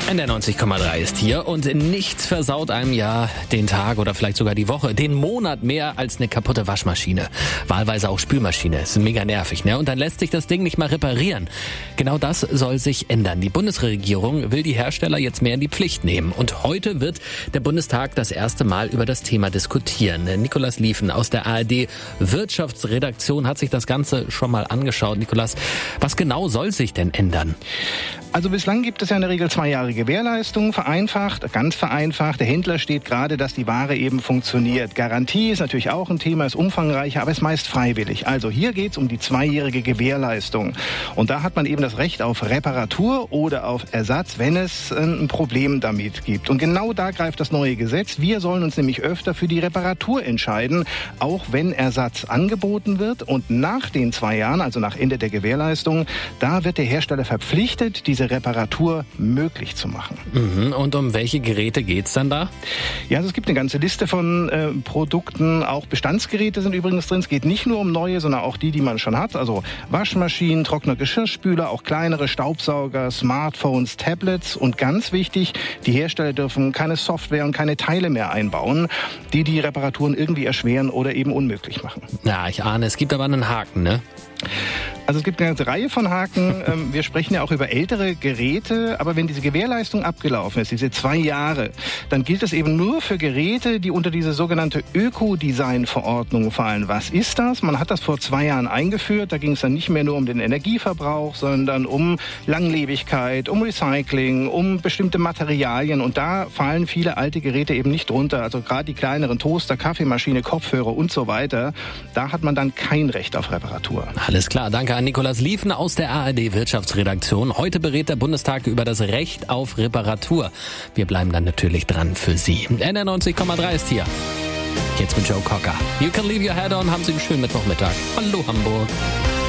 NDR 90,3 ist hier und nichts versaut einem ja den Tag oder vielleicht sogar die Woche, den Monat mehr als eine kaputte Waschmaschine. Wahlweise auch Spülmaschine. Ist mega nervig, ne? Und dann lässt sich das Ding nicht mal reparieren. Genau das soll sich ändern. Die Bundesregierung will die Hersteller jetzt mehr in die Pflicht nehmen. Und heute wird der Bundestag das erste Mal über das Thema diskutieren. Nikolaus Lieven aus der ARD Wirtschaftsredaktion hat sich das Ganze schon mal angeschaut. Nikolaus, was genau soll sich denn ändern? Also bislang gibt es ja in der Regel 2 Jahre Gewährleistung, ganz vereinfacht. Der Händler steht gerade, dass die Ware eben funktioniert. Garantie ist natürlich auch ein Thema, ist umfangreicher, aber ist meist freiwillig. Also hier geht es um die 2-jährige Gewährleistung. Und da hat man eben das Recht auf Reparatur oder auf Ersatz, wenn es ein Problem damit gibt. Und genau da greift das neue Gesetz. Wir sollen uns nämlich öfter für die Reparatur entscheiden, auch wenn Ersatz angeboten wird. Und nach den 2 Jahren, also nach Ende der Gewährleistung, da wird der Hersteller verpflichtet, diese Reparatur möglich zu machen. Und um welche Geräte geht's dann da? Ja, also es gibt eine ganze Liste von Produkten. Auch Bestandsgeräte sind übrigens drin. Es geht nicht nur um neue, sondern auch die man schon hat. Also Waschmaschinen, trockene Geschirrspüler, auch kleinere Staubsauger, Smartphones, Tablets. Und ganz wichtig, die Hersteller dürfen keine Software und keine Teile mehr einbauen, die Reparaturen irgendwie erschweren oder eben unmöglich machen. Ja, ich ahne, es gibt aber einen Haken, ne? Also es gibt eine ganze Reihe von Haken. Wir sprechen ja auch über ältere Geräte, aber wenn diese Gewährleistung abgelaufen ist, diese 2 Jahre, dann gilt es eben nur für Geräte, die unter diese sogenannte Ökodesign-Verordnung fallen. Was ist das? Man hat das vor 2 Jahren eingeführt. Da ging es dann nicht mehr nur um den Energieverbrauch, sondern um Langlebigkeit, um Recycling, um bestimmte Materialien. Und da fallen viele alte Geräte eben nicht drunter. Also gerade die kleineren Toaster, Kaffeemaschine, Kopfhörer und so weiter. Da hat man dann kein Recht auf Reparatur. Alles klar, danke an Nikolaus Lieven aus der ARD Wirtschaftsredaktion. Heute berät der Bundestag über das Recht auf Reparatur. Wir bleiben dann natürlich dran für Sie. NDR 90,3 ist hier. Jetzt mit Joe Cocker. You can leave your head on. Haben Sie einen schönen Mittwochmittag. Hallo Hamburg.